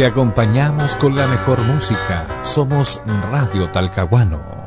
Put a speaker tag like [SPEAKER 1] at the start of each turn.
[SPEAKER 1] Te acompañamos con la mejor música. Somos Radio Talcahuano.